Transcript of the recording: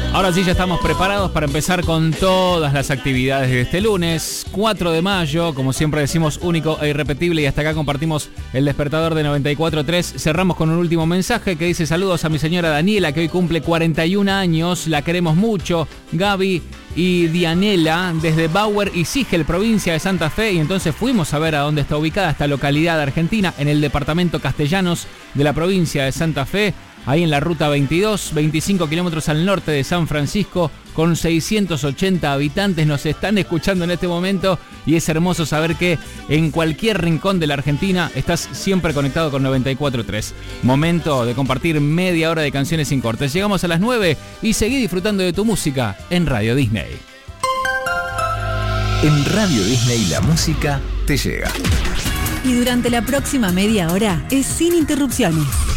Ahora sí, ya estamos preparados para empezar con todas las actividades de este lunes, 4 de mayo, como siempre decimos, único e irrepetible, y hasta acá compartimos el despertador de 94.3. Cerramos con un último mensaje que dice: saludos a mi señora Daniela, que hoy cumple 41 años, la queremos mucho, Gaby y Dianela, desde Bauer y Sigel, provincia de Santa Fe, y entonces fuimos a ver a dónde está ubicada esta localidad argentina, en el departamento Castellanos de la provincia de Santa Fe, ahí en la ruta 22, 25 kilómetros al norte de San Francisco, con 680 habitantes. Nos están escuchando en este momento y es hermoso saber que en cualquier rincón de la Argentina estás siempre conectado con 94.3. Momento de compartir media hora de canciones sin cortes. Llegamos a las 9 y seguí disfrutando de tu música en Radio Disney. En Radio Disney la música te llega. Y durante la próxima media hora es sin interrupciones.